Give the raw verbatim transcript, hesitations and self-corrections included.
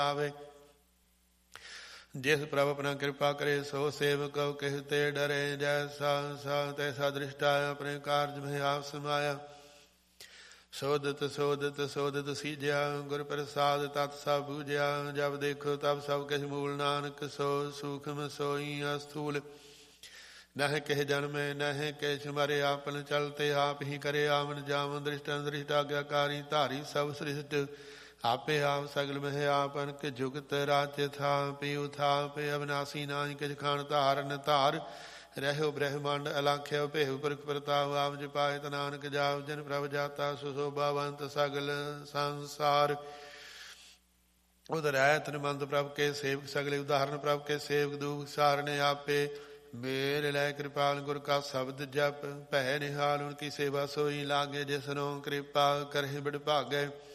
ਆਵੇ। ਜਿਸ ਪ੍ਰਭ ਆਪਣਾ ਕਿਰਪਾ ਕਰੇ ਸੋ ਸੇਵਕ ਕਿਹ ਤੇ ਡਰੇ। ਜੈਸਾ ਸਾ ਤੈਸਾ ਦ੍ਰਿਸ਼ਟਾ ਆਪਣੇ ਕਾਰਜ ਮਹਿ ਆਪ ਸਮਾਇਆ। ਸੋਧਤ ਸੋਧਤ ਸੋਧਤ ਸੀਜਿਆ ਗੁਰ ਪ੍ਰਸਾਦ ਤਤ ਸਭ ਬੂਝਿਆ। ਜਬ ਦੇਖੋ ਤਬ ਸਭ ਕਿਛ ਮੂਲ ਨਾਨਕ ਸੋ ਸੂਖਮ ਸੋਈ ਅਸਥੂਲ। ਨਹਿ ਕਿਹ ਜਨਮੇ ਨਹਿ ਕਿਛ ਮਰੇ ਆਪਨ ਚਲਤੇ ਆਪ ਹੀ ਕਰੇ ਆਵਨ ਜਾਵਨ। ਦ੍ਰਿਸ਼ਟਨ ਦ੍ਰਿਸ਼ਟ ਆਗਿਆਕਾਰੀ ਧਾਰੀ ਸਭ ਸ੍ਰਿਸ਼ਟ। ਆਪੇ ਆਪ ਸਗਲ ਮਹਿ ਆਪਨ ਕਿ ਜੁਗਤ ਰਾਜ ਥਾਪਿ ਉਥਾਪਿ। ਅਬਨਾਸੀ ਨਾਹੀ ਕਿਛ ਖਾਣ ਧਾਰਨ ਧਾਰ। ਰਹਿਓ ਬ੍ਰਹਮੰਡ ਅਲਾਖਿਓ ਭੇਉ ਪੁਰਖ ਪ੍ਰਤਾਪ। ਆਪ ਜਪਾਇਤ ਨਾਨਕ ਜਾਪ ਜਨ ਪ੍ਰਭ ਜਾਤਾ ਸੁਸੋਭਾਵੰਤ ਸਗਲ ਸੰਸਾਰ। ਉਦਰੈ ਤਨਮੰਤ ਪ੍ਰਭ ਕੇ ਸੇਵਕ ਸਗਲੇ ਉਦਾਹਰਨ। ਪ੍ਰਭ ਕੇ ਸੇਵਕ ਦੂਖ ਸਾਰਣੇ ਆਪੇ। ਮੇਰ ਲੈ ਕਿਰਪਾਲ ਗੁਰ ਕਾ ਸ਼ਬਦ ਜਪ। ਭੈ ਨਿਹਾਲ ਉਨਕੀ ਸੇਵਾ ਸੋਈ ਲਾਗੇ। ਜਿਸਨੋ ਕਿਰਪਾ ਕਰਹਿ ਬੜ ਭਾਗੈ।